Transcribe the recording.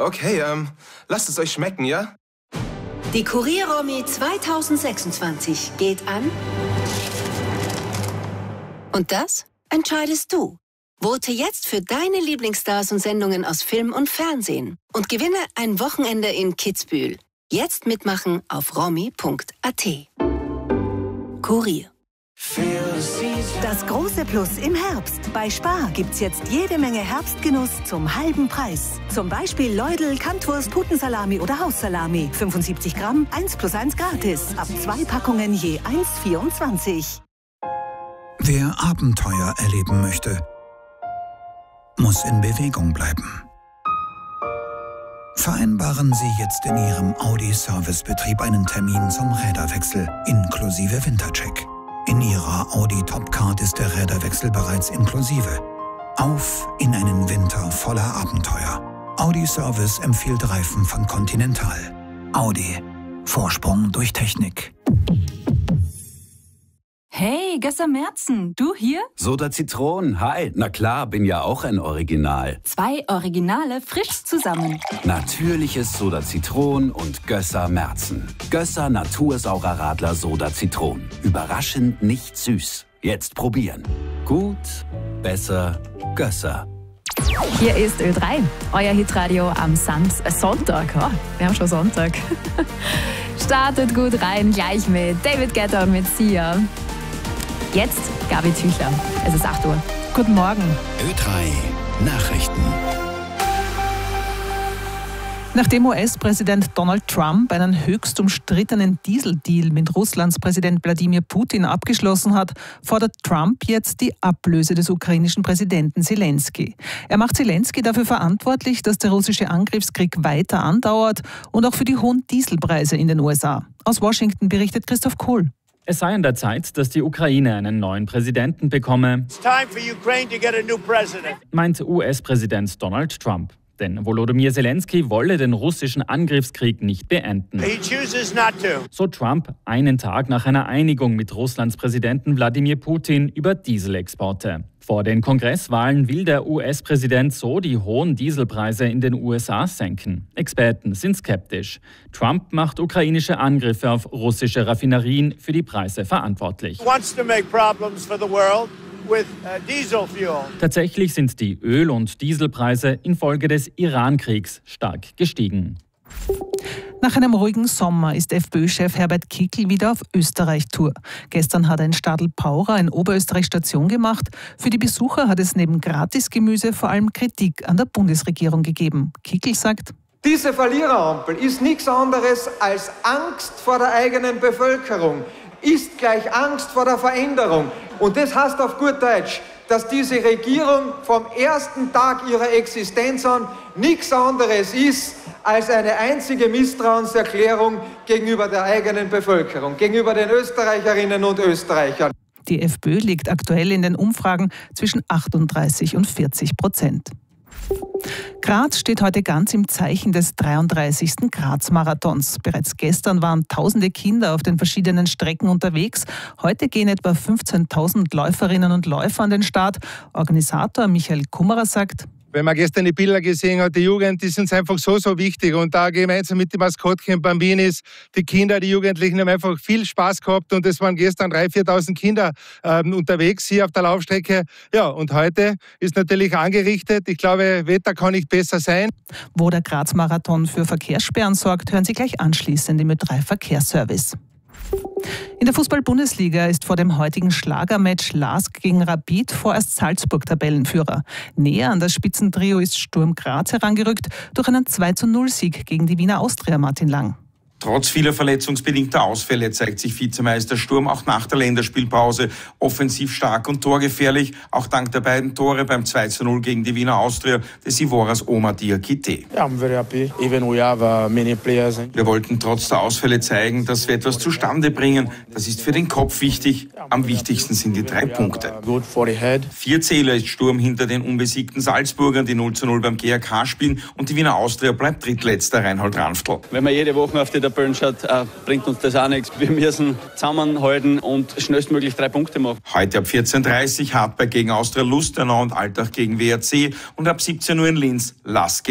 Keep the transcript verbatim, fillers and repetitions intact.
Okay, ähm, lasst es euch schmecken, ja? Die Kurier-Romy zweitausendsechsundzwanzig geht an. Und das entscheidest du. Vote jetzt für deine Lieblingsstars und Sendungen aus Film und Fernsehen und gewinne ein Wochenende in Kitzbühel. Jetzt mitmachen auf romy punkt a t. Kurier. Das große Plus im Herbst. Bei Spar gibt's jetzt jede Menge Herbstgenuss zum halben Preis. Zum Beispiel Leudel, Kantwurst, Putensalami oder Haussalami. fünfundsiebzig Gramm, eins plus eins gratis. Ab zwei Packungen je eins Komma vierundzwanzig. Wer Abenteuer erleben möchte, muss in Bewegung bleiben. Vereinbaren Sie jetzt in Ihrem Audi-Servicebetrieb einen Termin zum Räderwechsel inklusive Wintercheck. In Ihrer Audi Topcard ist der Räderwechsel bereits inklusive. Auf in einen Winter voller Abenteuer. Audi Service empfiehlt Reifen von Continental. Audi. Vorsprung durch Technik. Hey, Gösser Merzen, du hier? Soda Zitron, hi. Na klar, bin ja auch ein Original. Zwei Originale frisch zusammen. Natürliches Soda Zitron und Gösser Merzen. Gösser Natursaurer Radler Soda Zitron. Überraschend nicht süß. Jetzt probieren. Gut, besser, Gösser. Hier ist Ö drei, euer Hitradio am Sans äh, Sonntag. Oh, wir haben schon Sonntag. Startet gut rein, gleich mit David Guetta und mit Sia. Jetzt Gabi Züchler. Es ist acht Uhr. Guten Morgen. Ö drei Nachrichten. Nachdem U S-Präsident Donald Trump einen höchst umstrittenen Dieseldeal mit Russlands Präsident Wladimir Putin abgeschlossen hat, fordert Trump jetzt die Ablöse des ukrainischen Präsidenten Zelensky. Er macht Zelensky dafür verantwortlich, dass der russische Angriffskrieg weiter andauert und auch für die hohen Dieselpreise in den U S A. Aus Washington berichtet Christoph Kohl. Es sei an der Zeit, dass die Ukraine einen neuen Präsidenten bekomme, meint U S-Präsident Donald Trump. Denn Volodymyr Zelensky wolle den russischen Angriffskrieg nicht beenden. So Trump einen Tag nach einer Einigung mit Russlands Präsidenten Wladimir Putin über Dieselexporte. Vor den Kongresswahlen will der U S-Präsident so die hohen Dieselpreise in den U S A senken. Experten sind skeptisch. Trump macht ukrainische Angriffe auf russische Raffinerien für die Preise verantwortlich. Tatsächlich sind die Öl- und Dieselpreise infolge des Iran-Kriegs stark gestiegen. Nach einem ruhigen Sommer ist FPÖ-Chef Herbert Kickl wieder auf Österreich-Tour. Gestern hat er in Stadl-Paurer in Oberösterreich Station gemacht. Für die Besucher hat es neben Gratisgemüse vor allem Kritik an der Bundesregierung gegeben. Kickl sagt: Diese Verliererampel ist nichts anderes als Angst vor der eigenen Bevölkerung, ist gleich Angst vor der Veränderung. Und das heißt auf gut Deutsch, dass diese Regierung vom ersten Tag ihrer Existenz an nichts anderes ist als eine einzige Misstrauenserklärung gegenüber der eigenen Bevölkerung, gegenüber den Österreicherinnen und Österreichern. Die FPÖ liegt aktuell in den Umfragen zwischen achtunddreißig und vierzig Prozent. Graz steht heute ganz im Zeichen des dreiunddreißigsten Graz-Marathons. Bereits gestern waren tausende Kinder auf den verschiedenen Strecken unterwegs. Heute gehen etwa fünfzehntausend Läuferinnen und Läufer an den Start. Organisator Michael Kummerer sagt: Wenn man gestern die Bilder gesehen hat, die Jugend, die sind einfach so, so wichtig. Und da gemeinsam mit dem Maskottchen Bambinis, die Kinder, die Jugendlichen haben einfach viel Spaß gehabt. Und es waren gestern dreitausend, viertausend Kinder ähm, unterwegs hier auf der Laufstrecke. Ja, und heute ist natürlich angerichtet. Ich glaube, Wetter kann nicht besser sein. Wo der Graz-Marathon für Verkehrssperren sorgt, hören Sie gleich anschließend im Ö drei Verkehrsservice. In der Fußball-Bundesliga ist vor dem heutigen Schlagermatch Lask gegen Rapid vorerst Salzburg Tabellenführer. Näher an das Spitzentrio ist Sturm Graz herangerückt durch einen zwei zu null Sieg gegen die Wiener Austria. Martin Lang. Trotz vieler verletzungsbedingter Ausfälle zeigt sich Vizemeister Sturm auch nach der Länderspielpause offensiv stark und torgefährlich, auch dank der beiden Tore beim zwei zu null gegen die Wiener Austria des Ivoras Omar Diakité. Wir wollten trotz der Ausfälle zeigen, dass wir etwas zustande bringen. Das ist für den Kopf wichtig. Am wichtigsten sind die drei Punkte. Vier Zähler ist Sturm hinter den unbesiegten Salzburgern, die null zu null beim G A K spielen, und die Wiener Austria bleibt drittletzter, Reinhold Ranftl. Wenn man jede Woche auf die Tabellen schaut, äh, bringt uns das auch nichts. Wir müssen zusammenhalten und schnellstmöglich drei Punkte machen. Heute ab vierzehn Uhr dreißig Hartberg gegen Austria Lustenau und Altach gegen W R C und ab siebzehn Uhr in Linz Lask